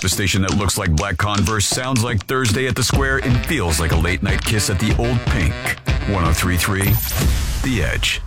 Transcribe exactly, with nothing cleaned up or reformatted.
The station that looks like black Converse, sounds like Thursday at the Square, and feels like a late night kiss at the Old Pink. one oh three point three The Edge.